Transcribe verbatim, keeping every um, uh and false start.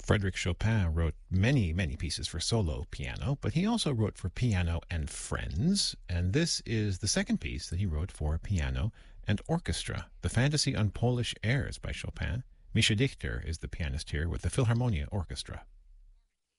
Frédéric Chopin wrote many, many pieces for solo piano, but he also wrote for piano and friends, and this is the second piece that he wrote for piano and orchestra, the Fantasy on Polish Airs by Chopin. Mischa Dichter is the pianist here with the Philharmonia Orchestra.